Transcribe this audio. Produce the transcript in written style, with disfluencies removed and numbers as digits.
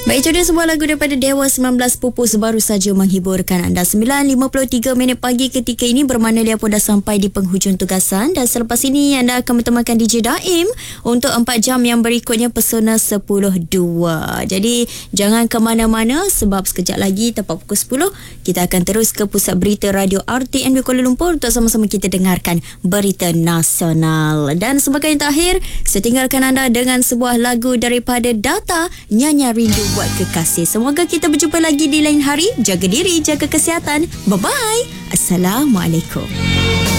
Baik, itu dia sebuah lagu daripada Dewa 19 Pupus baru saja menghiburkan anda. 9.53 minit pagi ketika ini bermakna dia pun dah sampai di penghujung tugasan. Dan selepas ini anda akan bertemakan DJ Daim untuk 4 jam yang berikutnya Pesona 10.2. Jadi jangan ke mana-mana sebab sekejap lagi tepat pukul 10 kita akan terus ke pusat berita Radio RTM di Kuala Lumpur untuk sama-sama kita dengarkan berita nasional. Dan sebagai yang terakhir, saya tinggalkan anda dengan sebuah lagu daripada Data, Nyanyi Rindu Buat Kekasih. Semoga kita berjumpa lagi di lain hari. Jaga diri, jaga kesihatan. Bye-bye. Assalamualaikum.